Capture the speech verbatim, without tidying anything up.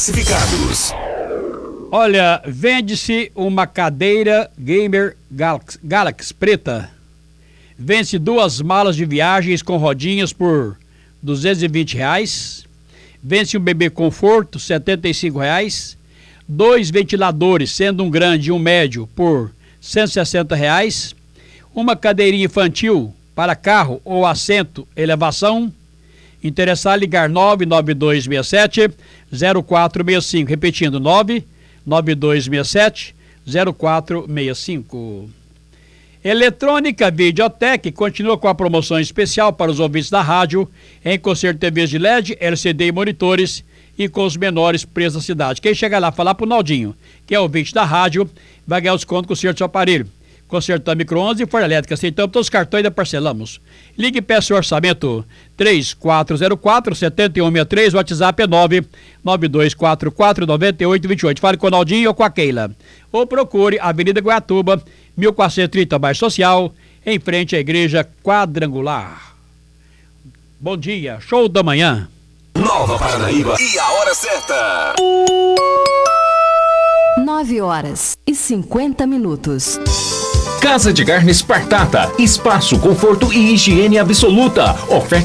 Classificados. Olha, vende-se uma cadeira Gamer Galaxy, Galaxy preta. Vende-se duas malas de viagens com rodinhas por duzentos e vinte reais. Vende-se um bebê conforto, setenta e cinco reais. Dois ventiladores, sendo um grande e um médio, por cento e sessenta reais. Uma cadeirinha infantil para carro ou assento elevação. Interessar, ligar nove nove dois seis sete zero quatro seis cinco. Repetindo, nove nove dois seis sete zero quatro seis cinco. Eletrônica Videotec continua com a promoção especial para os ouvintes da rádio em concerto de T Vs de L E D, L C D e monitores e com os menores preços da cidade. Quem chegar lá falar pro Naldinho, que é ouvinte da rádio, vai ganhar o desconto com o conserto do seu aparelho. Consertando micro-ondas e forno elétrica. Aceitamos todos os cartões e ainda parcelamos. Ligue e peça o orçamento três quatro zero quatro sete um seis três. O WhatsApp é nove nove dois quatro quatro nove oito dois oito. Fale com o Naldinho ou com a Keila. Ou procure Avenida Goiatuba, mil quatrocentos e trinta, bairro Social, em frente à Igreja Quadrangular. Bom dia, show da manhã. Nova Paranaíba e a hora certa. nove horas e cinquenta minutos. Casa de Carnes Partata, espaço, conforto e higiene absoluta. Oferta